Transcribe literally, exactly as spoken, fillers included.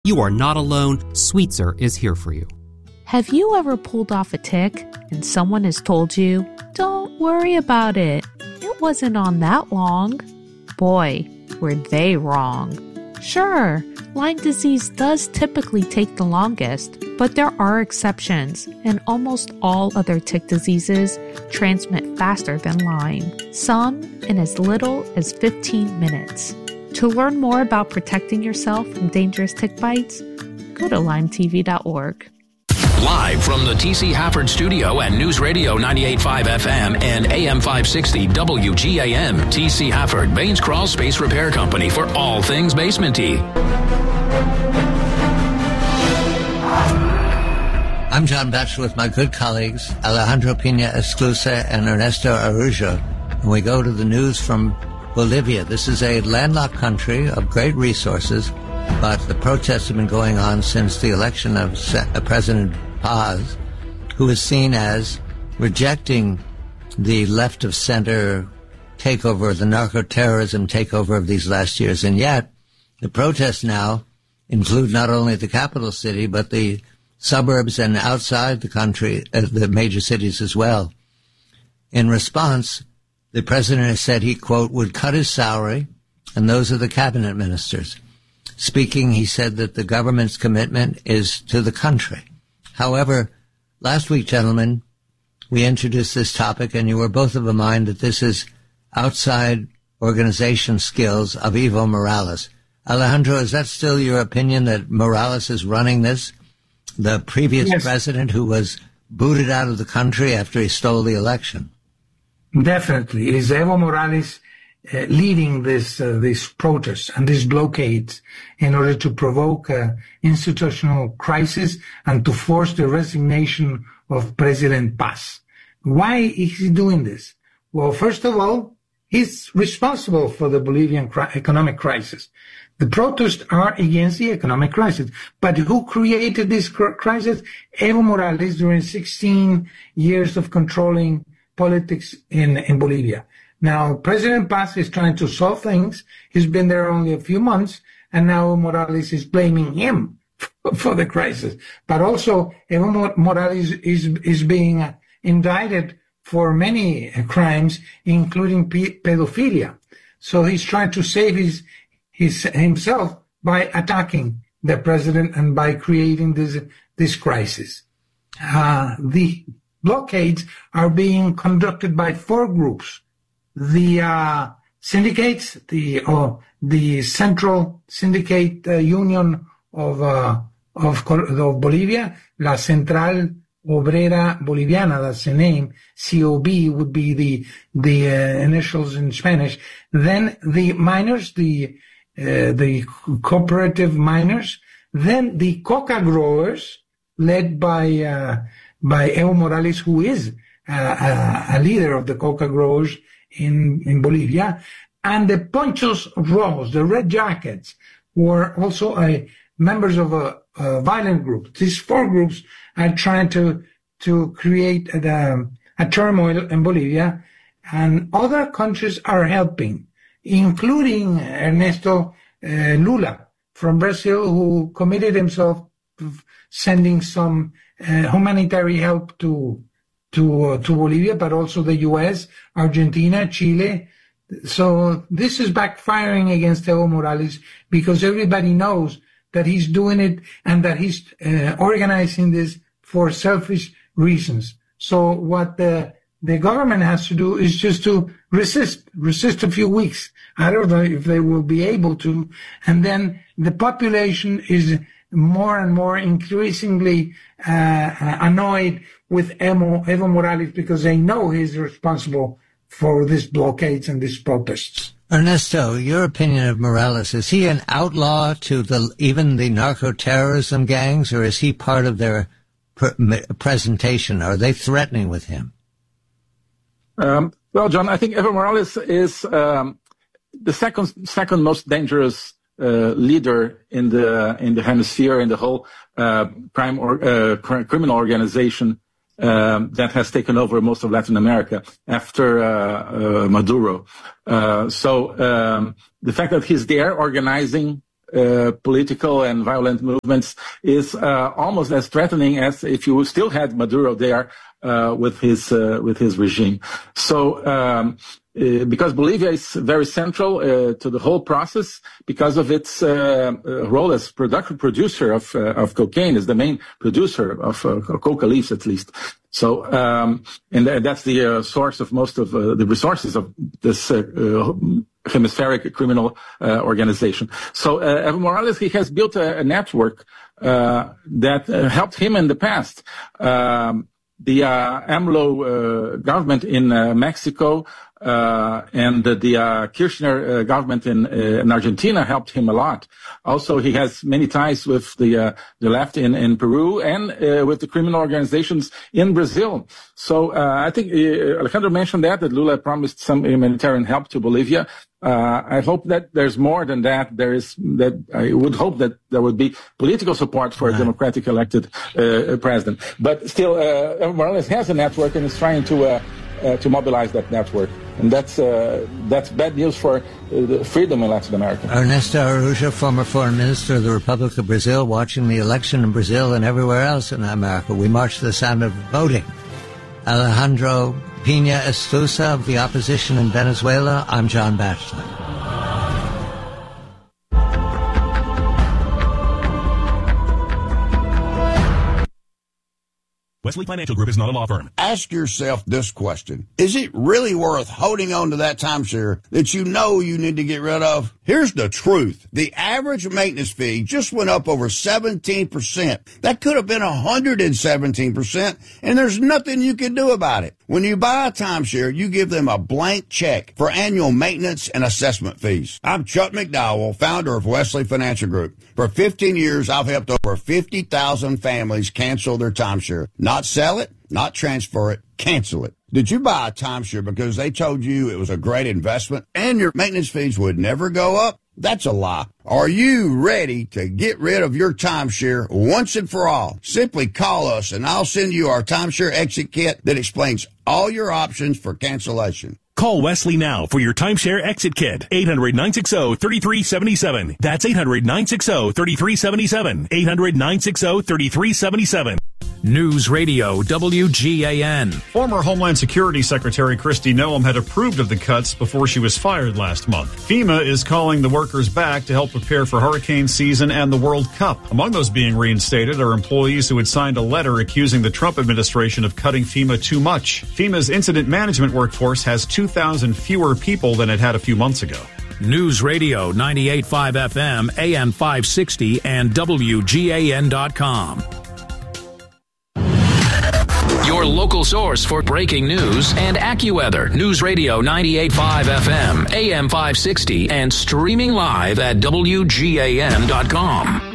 You are not alone. Sweetser is here for you. Have you ever pulled off a tic and someone has told you, "Don't worry about it. It wasn't on that long"? Boy, were they wrong. Sure, Lyme disease does typically take the longest, but there are exceptions, and almost all other tick diseases transmit faster than Lyme, some in as little as fifteen minutes. To learn more about protecting yourself from dangerous tick bites, go to lyme t v dot org. Live from the T C Hafford Studio at News Radio ninety-eight point five F M and A M five sixty W G A M, T C Hafford, Baines Crawl Space Repair Company for all things basement-y. I'm John Batchelor with my good colleagues, Alejandro Pina Esclusa and Ernesto Araujo, and we go to the news from Bolivia. This is a landlocked country of great resources, but the protests have been going on since the election of President Paz, who is seen as rejecting the left-of-center takeover, the narco-terrorism takeover of these last years. And yet, the protests now include not only the capital city, but the suburbs and outside the country, uh, the major cities as well. In response, the president has said he, quote, would cut his salary, and those are the cabinet ministers. Speaking, he said that the government's commitment is to the country. However, last week, gentlemen, we introduced this topic, and you were both of a mind that this is outside organization skills of Evo Morales. Alejandro, is that still your opinion that Morales is running this? The previous yes. president who was booted out of the country after he stole the election? Definitely. It is Evo Morales uh, leading this uh, this protest and this blockade in order to provoke uh, institutional crisis and to force the resignation of President Paz. Why is he doing this? Well, first of all, he's responsible for the Bolivian cri- economic crisis. The protests are against the economic crisis. But who created this cr- crisis? Evo Morales during sixteen years of controlling politics in, in Bolivia. Now, President Paz is trying to solve things. He's been there only a few months, and now Morales is blaming him for, for the crisis. But also, Evo Morales is, is being uh, indicted for many uh, crimes, including pe- pedophilia. So he's trying to save his, his himself by attacking the president and by creating this, this crisis. Uh, the blockades are being conducted by four groups. The uh, syndicates, the uh, the Central Syndicate uh, Union of, uh, of of Bolivia, La Central Obrera Boliviana, that's the name. C O B would be the the uh, initials in Spanish. Then the miners, the uh, the cooperative miners. Then the coca growers, led by uh, by Evo Morales, who is uh, a, a leader of the coca growers in, in Bolivia, and the Ponchos Rojos, the Red Jackets, who are also uh, members of a, a violent group. These four groups are trying to to create a, a turmoil in Bolivia, and other countries are helping, including Ernesto uh, Lula from Brazil, who committed himself to sending some uh, humanitarian help to to uh, to Bolivia, but also the U S, Argentina, Chile. So this is backfiring against Evo Morales because everybody knows that he's doing it and that he's uh, organizing this for selfish reasons. So what the the government has to do is just to resist, resist a few weeks. I don't know if they will be able to. And then the population is more and more increasingly uh, annoyed with Evo, Evo Morales because they know he's responsible for these blockades and these protests. Ernesto, your opinion of Morales, is he an outlaw to the even the narco-terrorism gangs, or is he part of their pre- presentation? Are they threatening with him? Um, well, John, I think Evo Morales is um, the second second most dangerous uh, leader in the in the hemisphere, in the whole uh, crime or uh, cr- criminal organization um, that has taken over most of Latin America after uh, uh, Maduro. Uh, so um, the fact that he's there organizing uh, political and violent movements is uh, almost as threatening as if you still had Maduro there uh, with his uh, with his regime. So. Um, Uh, because Bolivia is very central uh, to the whole process because of its uh, uh, role as product producer of uh, of cocaine, is the main producer of uh, coca leaves, at least. So, um, and th- that's the uh, source of most of uh, the resources of this uh, uh, hemispheric criminal uh, organization. So, uh, Evo Morales, he has built a, a network uh, that uh, helped him in the past. Um, the uh, AMLO uh, government in uh, Mexico Uh, and uh, the uh, Kirchner uh, government in, uh, in Argentina helped him a lot. Also, he has many ties with the uh, the left in, in Peru and uh, with the criminal organizations in Brazil. So uh, I think uh, Alejandro mentioned that, that Lula promised some humanitarian help to Bolivia. Uh, I hope that there's more than that. There is that I would hope that there would be political support for a democratic elected uh, president. But still, uh, Evo Morales has a network and is trying to uh, uh, to mobilize that network. And that's uh, that's bad news for uh, the freedom in Latin America. Ernesto Araújo, former foreign minister of the Republic of Brazil, watching the election in Brazil and everywhere else in America. We march to the sound of voting. Alejandro Pina Esclusa of the opposition in Venezuela. I'm John Batchelor. Wesley Financial Group is not a law firm. Ask yourself this question. Is it really worth holding on to that timeshare that you know you need to get rid of? Here's the truth. The average maintenance fee just went up over seventeen percent. That could have been one hundred seventeen percent, and there's nothing you can do about it. When you buy a timeshare, you give them a blank check for annual maintenance and assessment fees. I'm Chuck McDowell, founder of Wesley Financial Group. For fifteen years, I've helped over fifty thousand families cancel their timeshare. Not sell it, not transfer it, cancel it. Did you buy a timeshare because they told you it was a great investment and your maintenance fees would never go up? That's a lie. Are you ready to get rid of your timeshare once and for all? Simply call us and I'll send you our timeshare exit kit that explains all your options for cancellation. Call Wesley now for your timeshare exit kit. eight hundred, nine six zero, three three seven seven. That's eight hundred, nine six zero, three three seven seven. eight hundred, nine six zero, three three seven seven. News Radio W G A N. Former Homeland Security Secretary Kristi Noem had approved of the cuts before she was fired last month. FEMA is calling the workers back to help prepare for hurricane season and the World Cup. Among those being reinstated are employees who had signed a letter accusing the Trump administration of cutting FEMA too much. FEMA's incident management workforce has two thousand fewer people than it had a few months ago. News Radio ninety-eight point five F M, A M five sixty, and W G A N dot com. Your local source for breaking news and AccuWeather. News Radio ninety-eight point five F M, A M five sixty, and streaming live at W G A N dot com.